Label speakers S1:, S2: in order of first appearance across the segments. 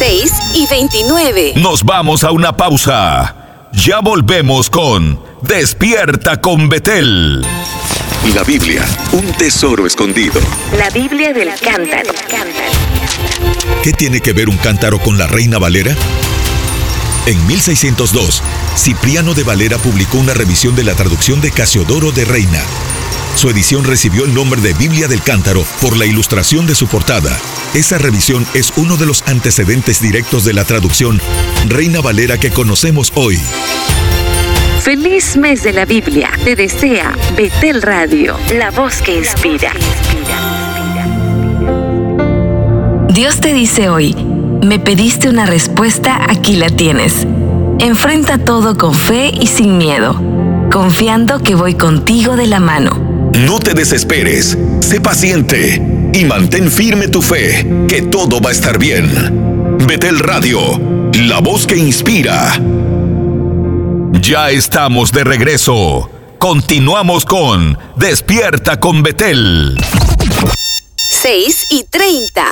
S1: 6:29.
S2: Nos vamos a una pausa. Ya volvemos con Despierta con Betel.
S3: La Biblia, un tesoro escondido.
S1: La Biblia del cántaro.
S2: ¿Qué tiene que ver un cántaro con la Reina Valera? En 1602, Cipriano de Valera publicó una revisión de la traducción de Casiodoro de Reina. Su edición recibió el nombre de Biblia del Cántaro por la ilustración de su portada. Esa revisión es uno de los antecedentes directos de la traducción Reina Valera que conocemos hoy.
S1: Feliz mes de la Biblia. Te desea Betel Radio, la voz que inspira.
S4: Dios te dice hoy, me pediste una respuesta, aquí la tienes. Enfrenta todo con fe y sin miedo, confiando que voy contigo de la mano.
S2: No te desesperes, sé paciente y mantén firme tu fe, que todo va a estar bien. Betel Radio, la voz que inspira. Ya estamos de regreso. Continuamos con Despierta con Betel.
S1: 6:30.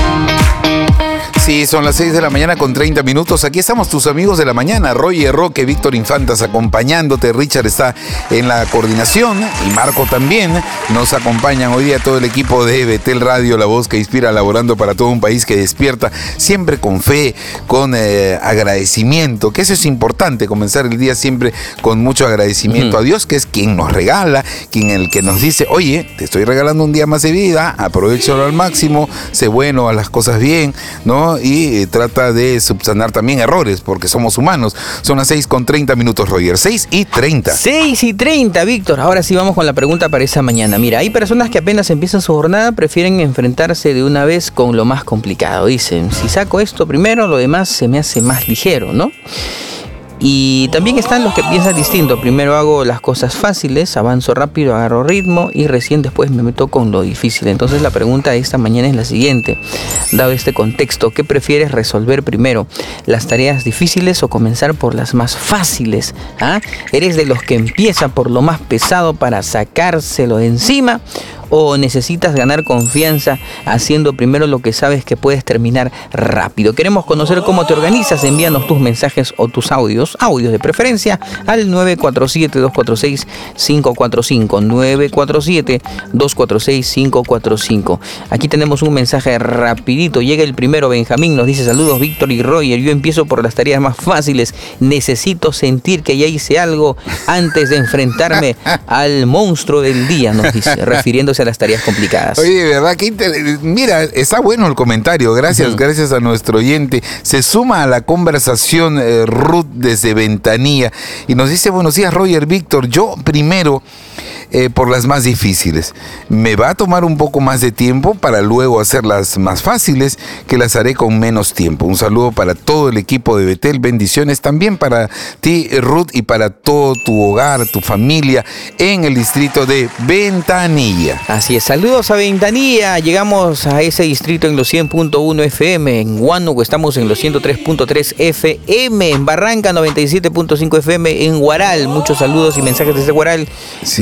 S5: Sí, son las 6 de la mañana con 30 minutos. Aquí estamos tus amigos de la mañana, Roger Roque, Víctor Infantas acompañándote. Richard está en la coordinación y Marco también. Nos acompañan hoy día todo el equipo de Betel Radio, la voz que inspira, laborando para todo un país que despierta, siempre con fe, con agradecimiento, que eso es importante, comenzar el día siempre con mucho agradecimiento a Dios, que es quien nos regala, el que nos dice, oye, te estoy regalando un día más de vida, aprovéchalo al máximo, sé bueno, haz las cosas bien, ¿no? Y trata de subsanar también errores, porque somos humanos. Son las 6:30 minutos, Roger. 6:30.
S6: 6:30, Víctor. Ahora sí vamos con la pregunta para esa mañana. Mira, hay personas que apenas empiezan su jornada, prefieren enfrentarse de una vez con lo más complicado. Dicen, si saco esto primero, lo demás se me hace más ligero, ¿no? Y también están los que piensan distinto. Primero hago las cosas fáciles, avanzo rápido, agarro ritmo y recién después me meto con lo difícil. Entonces la pregunta de esta mañana es la siguiente. Dado este contexto, ¿qué prefieres resolver primero? ¿Las tareas difíciles o comenzar por las más fáciles? ¿Ah? ¿Eres de los que empieza por lo más pesado para sacárselo de encima? ¿O necesitas ganar confianza haciendo primero lo que sabes que puedes terminar rápido? Queremos conocer cómo te organizas. Envíanos tus mensajes o tus audios de preferencia, al 947-246-545. 947-246-545. Aquí tenemos un mensaje rapidito. Llega el primero, Benjamín, nos dice, saludos Víctor y Roger, yo empiezo por las tareas más fáciles. Necesito sentir que ya hice algo antes de enfrentarme al monstruo del día, nos dice, refiriéndose a las tareas complicadas.
S5: Oye, de verdad que mira, está bueno el comentario. Gracias a nuestro oyente. Se suma a la conversación Ruth desde Ventanilla y nos dice, buenos días Roger, Víctor, yo primero por las más difíciles. Me va a tomar un poco más de tiempo para luego hacer las más fáciles, que las haré con menos tiempo. Un saludo para todo el equipo de Betel. Bendiciones también para ti, Ruth, y para todo tu hogar, tu familia en el distrito de Ventanilla.
S6: Así es, saludos a Ventanilla. Llegamos a ese distrito en los 100.1 FM. En Huánuco estamos en los 103.3 FM. En Barranca 97.5 FM. En Huaral, muchos saludos y mensajes desde Huaral. Sí.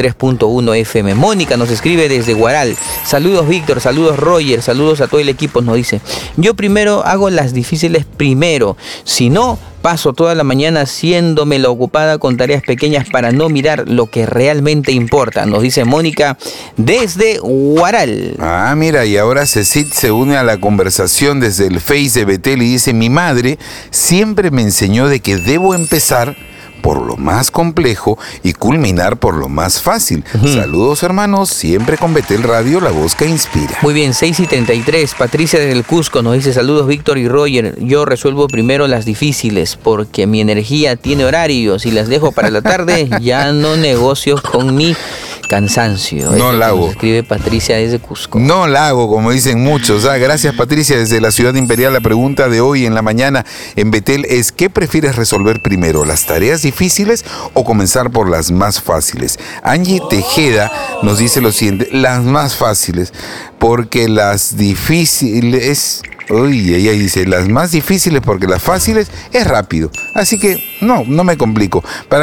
S6: 93.1 FM. Mónica nos escribe desde Huaral. Saludos Víctor, saludos Roger, saludos a todo el equipo, nos dice. Yo primero hago las difíciles primero. Si no, paso toda la mañana haciéndome la ocupada con tareas pequeñas para no mirar lo que realmente importa, nos dice Mónica desde Huaral.
S5: Ah, mira, y ahora Cecit se une a la conversación desde el Face de Betel y dice, mi madre siempre me enseñó de que debo empezar por lo más complejo y culminar por lo más fácil. Saludos hermanos, siempre con Betel Radio, la voz que inspira.
S6: Muy bien, 6:33, Patricia del Cusco nos dice, saludos Víctor y Roger, yo resuelvo primero las difíciles porque mi energía tiene horarios y las dejo para la tarde, ya no negocio con mi cansancio.
S5: No la hago.
S6: Escribe Patricia desde Cusco.
S5: No la hago, como dicen muchos. Gracias Patricia desde la ciudad imperial. La pregunta de hoy en la mañana en Betel es, ¿qué prefieres resolver primero? ¿Las tareas difíciles o comenzar por las más fáciles? Angie Tejeda nos dice lo siguiente, las más fáciles, porque las difíciles... Uy, ella dice, las más difíciles porque las fáciles es rápido. Así que no me complico. Para mí,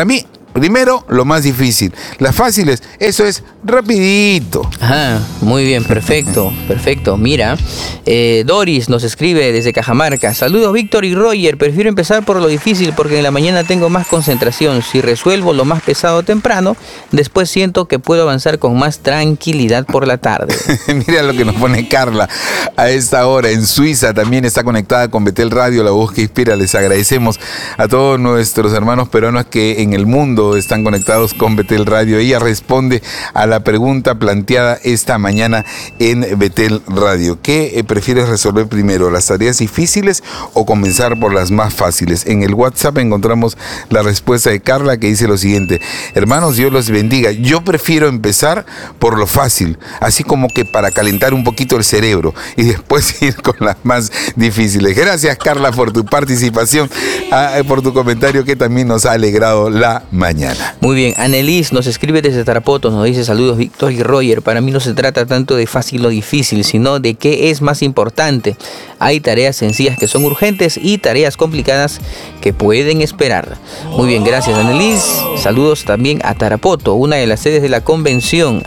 S5: Primero, lo más difícil. Las fáciles, eso es rapidito.
S6: Ajá, muy bien, perfecto, perfecto. Mira, Doris nos escribe desde Cajamarca. Saludos, Víctor y Roger. Prefiero empezar por lo difícil porque en la mañana tengo más concentración. Si resuelvo lo más pesado temprano, después siento que puedo avanzar con más tranquilidad por la tarde.
S5: Mira lo que nos pone Carla a esta hora. En Suiza también está conectada con Betel Radio, la voz que inspira. Les agradecemos a todos nuestros hermanos peruanos que en el mundo están conectados con Betel Radio. Ella responde a la pregunta planteada esta mañana en Betel Radio. ¿Qué prefieres resolver primero, las tareas difíciles o comenzar por las más fáciles? En el WhatsApp encontramos la respuesta de Carla, que dice lo siguiente: hermanos, Dios los bendiga. Yo prefiero empezar por lo fácil, así como que para calentar un poquito el cerebro y después ir con las más difíciles. Gracias, Carla, por tu participación, por tu comentario que también nos ha alegrado la mañana.
S6: Muy bien, Annelies nos escribe desde Tarapoto, nos dice: saludos, Víctor y Roger. Para mí no se trata tanto de fácil o difícil, sino de qué es más importante. Hay tareas sencillas que son urgentes y tareas complicadas que pueden esperar. Muy bien, gracias, Annelies. Saludos también a Tarapoto, una de las sedes de la convención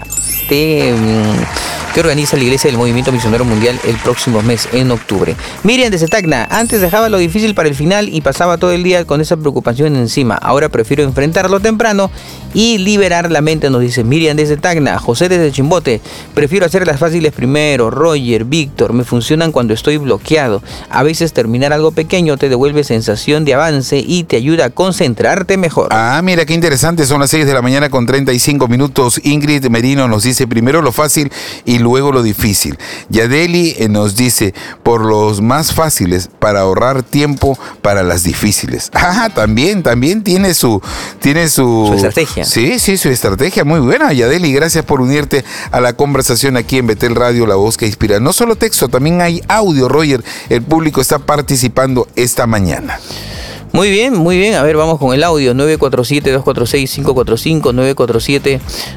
S6: que organiza la Iglesia del Movimiento Misionero Mundial el próximo mes, en octubre. Miriam desde Tacna: antes dejaba lo difícil para el final y pasaba todo el día con esa preocupación encima. Ahora prefiero enfrentarlo temprano y liberar la mente, nos dice Miriam desde Tacna. José desde Chimbote: prefiero hacer las fáciles primero. Roger, Víctor, me funcionan cuando estoy bloqueado. A veces terminar algo pequeño te devuelve sensación de avance y te ayuda a concentrarte mejor.
S5: Mira qué interesante, son las 6 de la mañana con 35 minutos. Ingrid Merino nos dice: primero lo fácil y luego lo difícil. Yadeli nos dice: por los más fáciles para ahorrar tiempo para las difíciles. También tiene su
S6: estrategia.
S5: Sí, su estrategia muy buena, Yadeli. Gracias por unirte a la conversación aquí en Betel Radio, la voz que inspira. No solo texto, también hay audio, Roger. El público está participando esta mañana.
S6: Muy bien, muy bien. A ver, vamos con el audio. 947-246-545,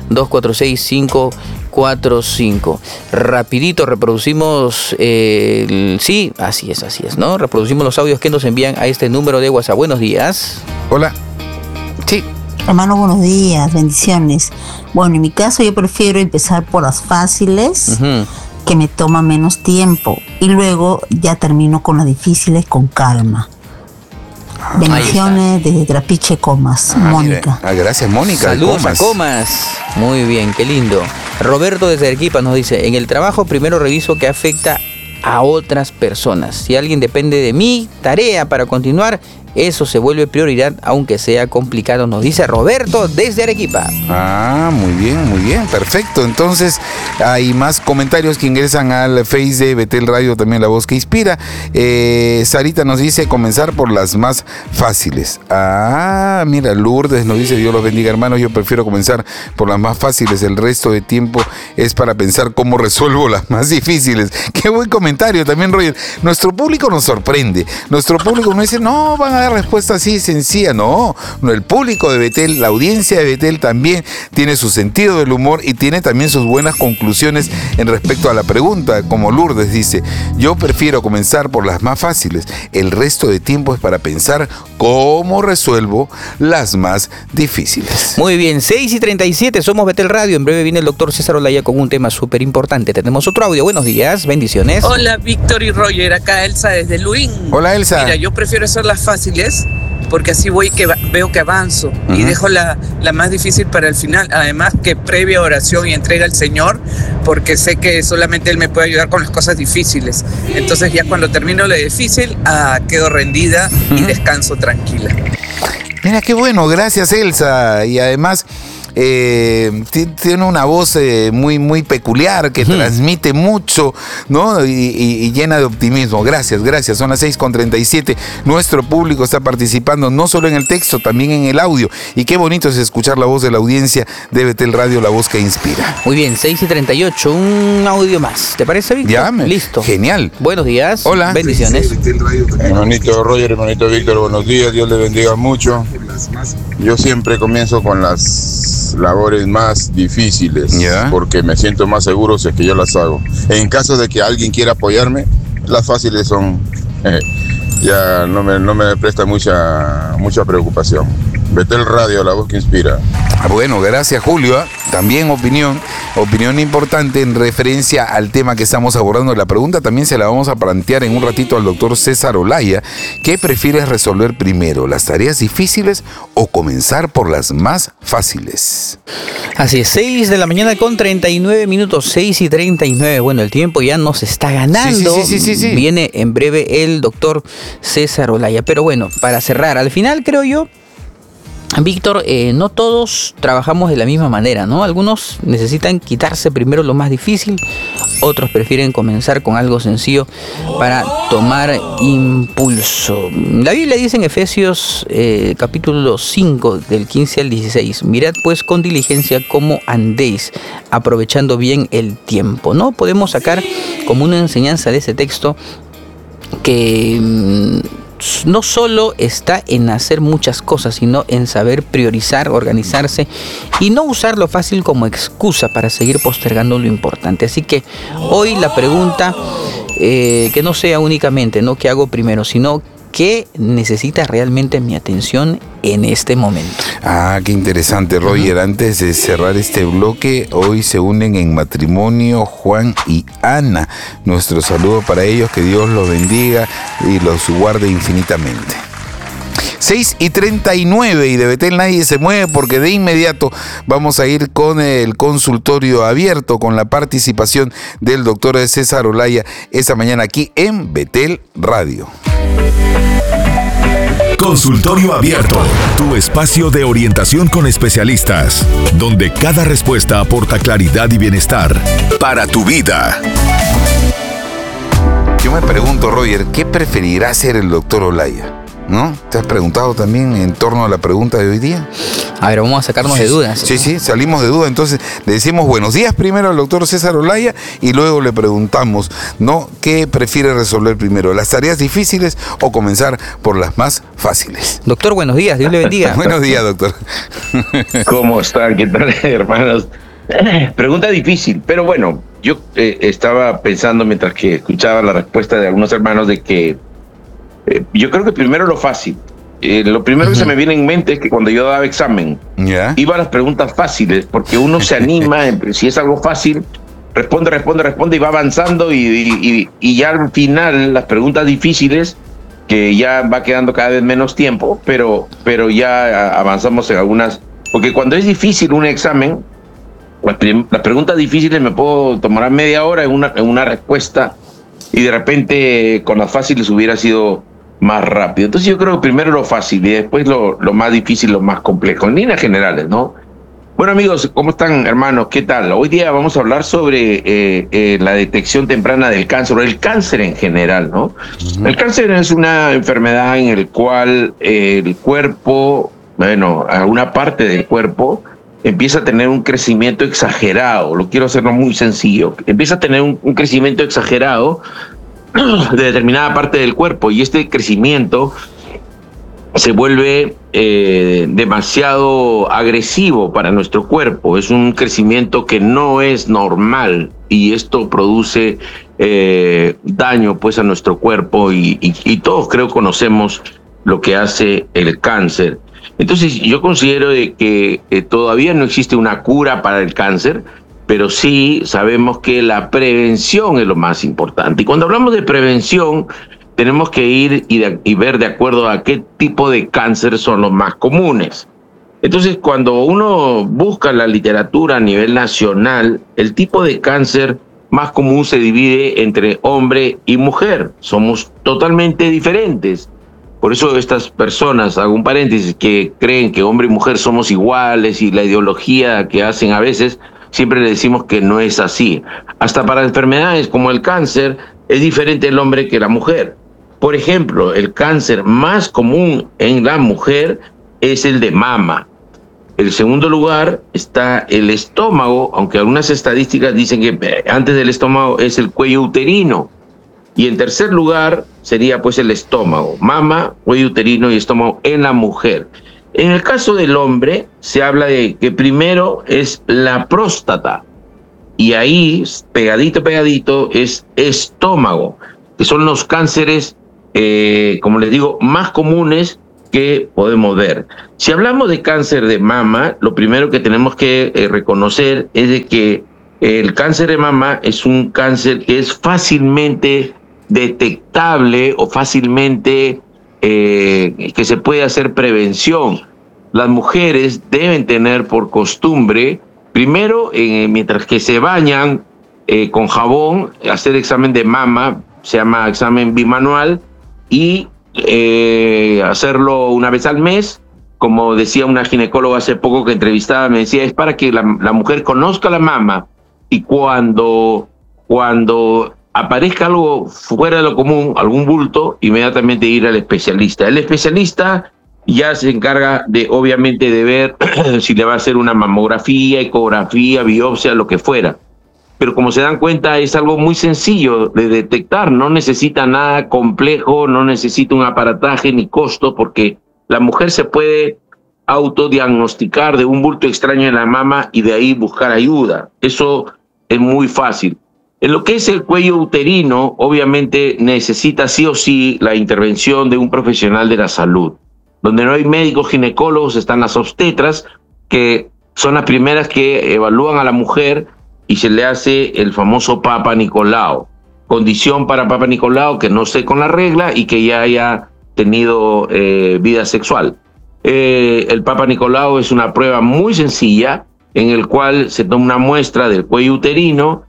S6: 947-246-545. Rapidito reproducimos, sí, así es, ¿no? Reproducimos los audios que nos envían a este número de WhatsApp. Buenos días.
S5: Hola. Sí.
S7: Hermano, buenos días, bendiciones. Bueno, en mi caso yo prefiero empezar por las fáciles, que me toma menos tiempo, y luego ya termino con las difíciles con calma. Bendiciones desde Trapiche, Comas, Mónica.
S5: Gracias, Mónica.
S6: Saludos a Comas. Muy bien, qué lindo. Roberto desde Arequipa nos dice: en el trabajo primero reviso qué afecta a otras personas. Si alguien depende de mi tarea para continuar, eso se vuelve prioridad, aunque sea complicado, nos dice Roberto desde Arequipa.
S5: Muy bien, perfecto. Entonces, hay más comentarios que ingresan al Face de Betel Radio, también la voz que inspira. Sarita nos dice: comenzar por las más fáciles. Mira, Lourdes nos dice: Dios los bendiga, hermanos, yo prefiero comenzar por las más fáciles. El resto de tiempo es para pensar cómo resuelvo las más difíciles. Qué buen comentario también, Roger. Nuestro público nos sorprende. Nuestro público nos dice: no, van a dar respuesta así sencilla. No, el público de Betel, la audiencia de Betel también tiene su sentido del humor y tiene también sus buenas conclusiones en respecto a la pregunta. Como Lourdes dice: yo prefiero comenzar por las más fáciles. El resto de tiempo es para pensar cómo resuelvo las más difíciles.
S6: Muy bien, 6:37, somos Betel Radio. En breve viene el doctor César Olaya con un tema súper importante. Tenemos otro audio. Buenos días, bendiciones.
S8: Hola, Víctor y Roger, acá Elsa desde Luín.
S5: Hola, Elsa.
S8: Mira, yo prefiero hacer las fáciles porque así veo que avanzo y dejo la más difícil para el final. Además que previa oración y entrega al Señor, porque sé que solamente Él me puede ayudar con las cosas difíciles. Entonces ya cuando termino lo difícil, quedo rendida y descanso tranquila.
S5: Mira, qué bueno, gracias, Elsa. Y además tiene una voz muy peculiar que transmite mucho, ¿no? Y llena de optimismo. Gracias. Son las 6:37. Nuestro público está participando no solo en el texto, también en el audio. Y qué bonito es escuchar la voz de la audiencia de Betel Radio, la voz que inspira.
S6: Muy bien, 6:38, un audio más. ¿Te parece, Víctor? Listo.
S5: Genial.
S6: Buenos días.
S5: Hola.
S6: Bendiciones.
S9: Hermanito Roger, hermanito Víctor, buenos días. Dios les bendiga mucho. Yo siempre comienzo con las labores más difíciles, porque me siento más seguro si es que yo las hago. En caso de que alguien quiera apoyarme, las fáciles son ya no me presta mucha preocupación. Betel Radio, la voz que inspira.
S5: Bueno, gracias Julio. También opinión importante en referencia al tema que estamos abordando. La pregunta también se la vamos a plantear en un ratito al doctor César Olaya. ¿Qué prefieres resolver primero, las tareas difíciles o comenzar por las más fáciles?
S6: Así es, 6 de la mañana con 39 minutos, 6:39. Bueno, el tiempo ya nos está ganando. Sí. Viene en breve el doctor César Olaya. Pero bueno, para cerrar, al final creo yo, Víctor, no todos trabajamos de la misma manera, ¿no? Algunos necesitan quitarse primero lo más difícil, otros prefieren comenzar con algo sencillo para tomar impulso. La Biblia dice en Efesios capítulo 5, del 15 al 16, mirad pues con diligencia cómo andéis, aprovechando bien el tiempo, ¿no? Podemos sacar como una enseñanza de ese texto que no solo está en hacer muchas cosas, sino en saber priorizar, organizarse y no usar lo fácil como excusa para seguir postergando lo importante. Así que hoy la pregunta, que no sea únicamente, ¿no?, ¿qué hago primero?, sino ¿qué necesita realmente mi atención en este momento?
S5: Ah, qué interesante, Roger. Antes de cerrar este bloque, hoy se unen en matrimonio Juan y Ana. Nuestro saludo para ellos, que Dios los bendiga y los guarde infinitamente. 6:39 y de Betel nadie se mueve, porque de inmediato vamos a ir con el consultorio abierto con la participación del doctor César Olaya esta mañana aquí en Betel Radio.
S2: Consultorio Abierto, tu espacio de orientación con especialistas, donde cada respuesta aporta claridad y bienestar para tu vida.
S5: Yo me pregunto, Roger, ¿qué preferirá hacer el doctor Olaya? ¿No? ¿Te has preguntado también en torno a la pregunta de hoy día?
S6: A ver, vamos a sacarnos de dudas.
S5: Sí, salimos de dudas. Entonces le decimos buenos días primero al doctor César Olaya y luego le preguntamos, ¿no?, ¿qué prefiere resolver primero, las tareas difíciles o comenzar por las más fáciles?
S6: Doctor, buenos días, Dios le bendiga.
S5: Buenos días, doctor.
S10: ¿Cómo están? ¿Qué tal, hermanos? Pregunta difícil, pero bueno, yo estaba pensando mientras que escuchaba la respuesta de algunos hermanos de que yo creo que primero lo fácil. Lo primero que se me viene en mente es que cuando yo daba examen, iba a las preguntas fáciles, porque uno se anima, si es algo fácil, responde y va avanzando y ya al final las preguntas difíciles, que ya va quedando cada vez menos tiempo, pero ya avanzamos en algunas, porque cuando es difícil un examen, las preguntas difíciles me puedo tomar media hora en una respuesta y de repente con las fáciles hubiera sido más rápido. Entonces yo creo que primero lo fácil y después lo más difícil, lo más complejo, en líneas generales, ¿no? Bueno, amigos, ¿cómo están, hermanos? ¿Qué tal? Hoy día vamos a hablar sobre la detección temprana del cáncer, o el cáncer en general, ¿no? Uh-huh. El cáncer es una enfermedad en la cual el cuerpo, alguna parte del cuerpo empieza a tener un crecimiento exagerado. Lo quiero hacerlo muy sencillo. Empieza a tener un crecimiento exagerado de determinada parte del cuerpo, y este crecimiento se vuelve demasiado agresivo para nuestro cuerpo. Es un crecimiento que no es normal y esto produce daño pues a nuestro cuerpo y todos creo conocemos lo que hace el cáncer. Entonces yo considero de que todavía no existe una cura para el cáncer, pero sí sabemos que la prevención es lo más importante. Y cuando hablamos de prevención, tenemos que ir y ver de acuerdo a qué tipo de cáncer son los más comunes. Entonces, cuando uno busca la literatura a nivel nacional, el tipo de cáncer más común se divide entre hombre y mujer. Somos totalmente diferentes. Por eso estas personas, hago un paréntesis, que creen que hombre y mujer somos iguales y la ideología que hacen a veces, siempre le decimos que no es así. Hasta para enfermedades como el cáncer, es diferente el hombre que la mujer. Por ejemplo, el cáncer más común en la mujer es el de mama. En segundo lugar está el estómago, aunque algunas estadísticas dicen que antes del estómago es el cuello uterino. Y en tercer lugar sería pues el estómago, mama, cuello uterino y estómago en la mujer. En el caso del hombre se habla de que primero es la próstata y ahí pegadito es estómago, que son los cánceres, como les digo, más comunes que podemos ver. Si hablamos de cáncer de mama, lo primero que tenemos que reconocer es de que el cáncer de mama es un cáncer que es fácilmente detectable o fácilmente que se puede hacer prevención. Las mujeres deben tener por costumbre, primero, mientras que se bañan con jabón, hacer examen de mama, se llama examen bimanual, y hacerlo una vez al mes. Como decía una ginecóloga hace poco que entrevistaba, me decía, es para que la mujer conozca la mama, y cuando aparezca algo fuera de lo común, algún bulto, inmediatamente ir al especialista. El especialista ya se encarga obviamente de ver si le va a hacer una mamografía, ecografía, biopsia, lo que fuera. Pero como se dan cuenta, es algo muy sencillo de detectar, no necesita nada complejo, no necesita un aparataje ni costo, porque la mujer se puede autodiagnosticar de un bulto extraño en la mama y de ahí buscar ayuda. Eso es muy fácil. En lo que es el cuello uterino, obviamente necesita sí o sí la intervención de un profesional de la salud. Donde no hay médicos ginecólogos, están las obstetras, que son las primeras que evalúan a la mujer y se le hace el famoso Papa Nicolau. Condición para Papa Nicolau que no esté con la regla y que ya haya tenido vida sexual. El Papa Nicolau es una prueba muy sencilla en el cual se toma una muestra del cuello uterino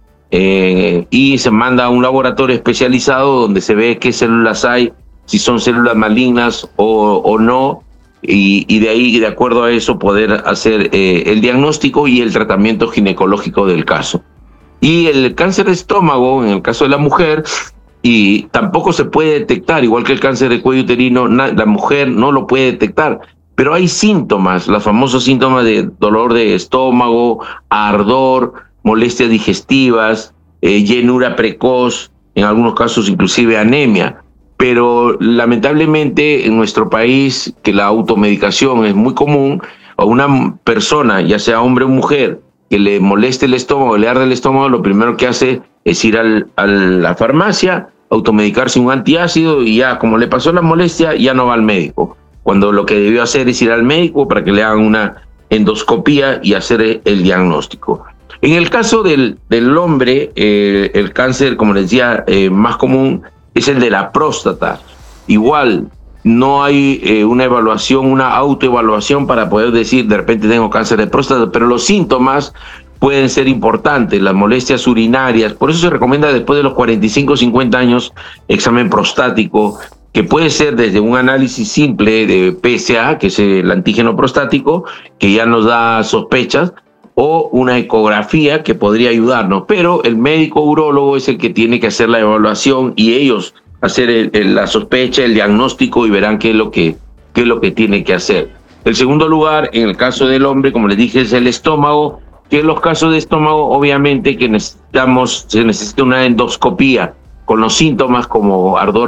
S10: y se manda a un laboratorio especializado donde se ve qué células hay, si son células malignas o no, y de ahí, de acuerdo a eso, poder hacer el diagnóstico y el tratamiento ginecológico del caso. Y el cáncer de estómago, en el caso de la mujer, y tampoco se puede detectar, igual que el cáncer de cuello uterino, la mujer no lo puede detectar, pero hay síntomas, los famosos síntomas de dolor de estómago, ardor, molestias digestivas, llenura precoz, en algunos casos inclusive anemia. Pero lamentablemente en nuestro país, que la automedicación es muy común, a una persona, ya sea hombre o mujer, que le moleste el estómago, le arde el estómago, lo primero que hace es ir a la farmacia, automedicarse un antiácido y ya, como le pasó la molestia, ya no va al médico. Cuando lo que debió hacer es ir al médico para que le hagan una endoscopía y hacer el diagnóstico. En el caso del hombre, el cáncer, como les decía, más común es el de la próstata. Igual, no hay una evaluación, una autoevaluación para poder decir, de repente tengo cáncer de próstata, pero los síntomas pueden ser importantes, las molestias urinarias. Por eso se recomienda después de los 45 50 años examen prostático, que puede ser desde un análisis simple de PSA, que es el antígeno prostático, que ya nos da sospechas, o una ecografía que podría ayudarnos, pero el médico urólogo es el que tiene que hacer la evaluación y ellos hacer la sospecha, el diagnóstico y verán qué es lo que tiene que hacer. El segundo lugar, en el caso del hombre, como les dije, es el estómago, que en los casos de estómago obviamente que se necesita una endoscopía con los síntomas como ardor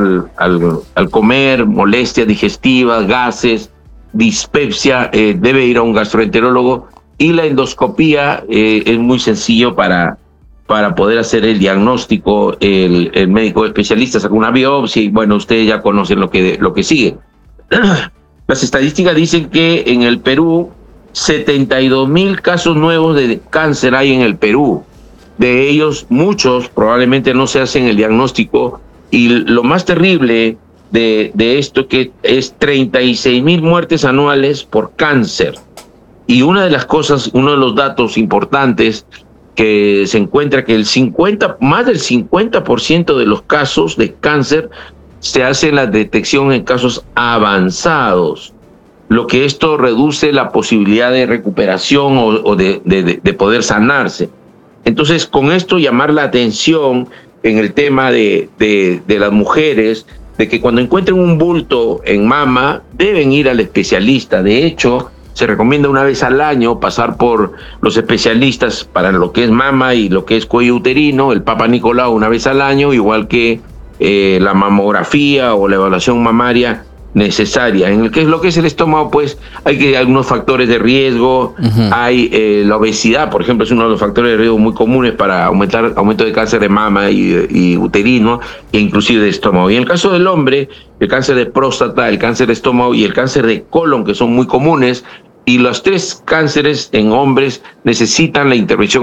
S10: al comer, molestias digestivas, gases, dispepsia, debe ir a un gastroenterólogo. Y la endoscopía es muy sencillo para poder hacer el diagnóstico. El médico especialista saca una biopsia y bueno, ustedes ya conocen lo que sigue. Las estadísticas dicen que en el Perú 72,000 casos nuevos de cáncer hay en el Perú. De ellos, muchos probablemente no se hacen el diagnóstico y lo más terrible de esto que es 36,000 muertes anuales por cáncer. Y una de las cosas, uno de los datos importantes que se encuentra que más del 50% de los casos de cáncer se hace la detección en casos avanzados, lo que esto reduce la posibilidad de recuperación o de poder sanarse. Entonces, con esto llamar la atención en el tema de las mujeres, de que cuando encuentren un bulto en mama, deben ir al especialista. De hecho, se recomienda una vez al año pasar por los especialistas para lo que es mama y lo que es cuello uterino, el Papa Nicolau una vez al año, igual que la mamografía o la evaluación mamaria necesaria. En lo que es el estómago, pues hay algunos factores de riesgo. Hay la obesidad, por ejemplo, es uno de los factores de riesgo muy comunes para aumento de cáncer de mama y uterino, e inclusive de estómago. Y en el caso del hombre, el cáncer de próstata, el cáncer de estómago y el cáncer de colon, que son muy comunes, y los 3 cánceres en hombres necesitan la intervención